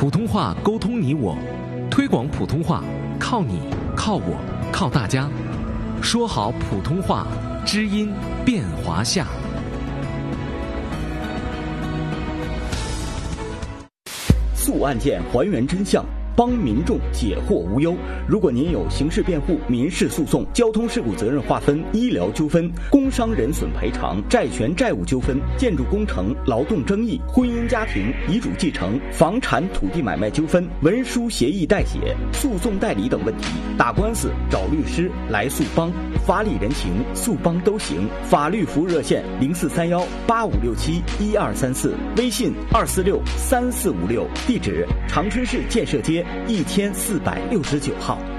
普通话沟通你我，推广普通话靠你靠我靠大家，说好普通话，知音变华夏。 诉案件，还原真相，帮民众解惑无忧。如果您有刑事辩护、民事诉讼、交通事故责任划分、医疗纠纷、工伤人损赔偿、债权债务纠纷、建筑工程、劳动争议、婚姻家庭、遗嘱继承、房产土地买卖纠纷、文书协议代写、诉讼代理等问题，打官司找律师来诉帮，法理人情诉帮都行。法律服务热线043185671234，微信2463456，地址长春市建设街1469号。